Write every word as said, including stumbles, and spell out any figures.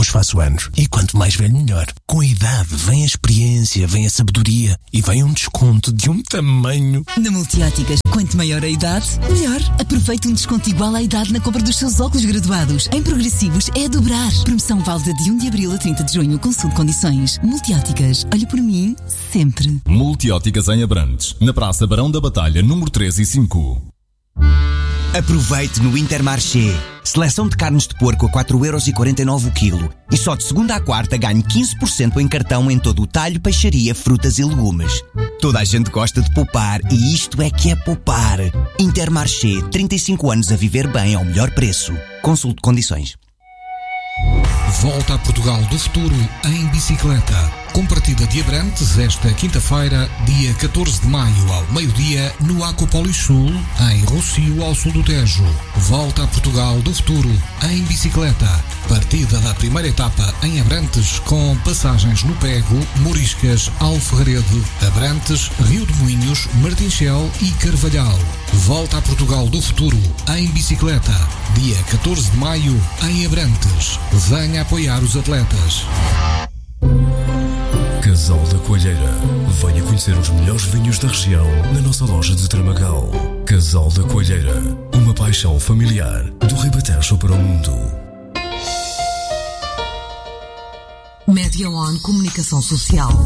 hoje faço anos. E quanto mais velho, melhor. Com a idade vem a experiência, vem a sabedoria e vem um desconto de um tamanho. Na Multióticas, quanto maior a idade, melhor. Aproveite um desconto igual à idade na compra dos seus óculos graduados. Em progressivos é a dobrar. Promoção válida de um de abril a trinta de junho. Consulte condições. Multióticas. Olhe por mim, sempre. Multióticas em Abrantes. Na Praça Barão da Batalha, número três e cinco. Aproveite no Intermarché. Seleção de carnes de porco a quatro euros e quarenta e nove o quilo. E só de segunda à quarta ganhe quinze por cento em cartão em todo o talho, peixaria, frutas e legumes. Toda a gente gosta de poupar e isto é que é poupar. Intermarché, trinta e cinco anos a viver bem ao melhor preço. Consulte condições. Volta a Portugal do futuro em bicicleta. Com partida de Abrantes esta quinta-feira, dia catorze de maio, ao meio-dia, no Aquapolis Sul, em Rossio, ao sul do Tejo. Volta a Portugal do futuro em bicicleta. Partida da primeira etapa em Abrantes, com passagens no Pego, Moriscas, Alferrede, Abrantes, Rio de Moinhos, Martinchel e Carvalhal. Volta a Portugal do futuro em bicicleta. Dia catorze de maio, em Abrantes. Venha apoiar os atletas. Casal da Coalheira. Venha conhecer os melhores vinhos da região na nossa loja de Tramagal. Casal da Coalheira. Uma paixão familiar do Ribatejo para o mundo. Media One Comunicação Social.